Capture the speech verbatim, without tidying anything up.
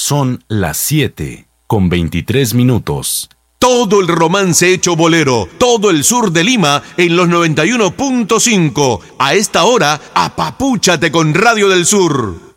Son las siete con veintitrés minutos. Todo el romance hecho bolero, todo el sur de Lima en los noventa y uno punto cinco. A esta hora, apapúchate con Radio del Sur.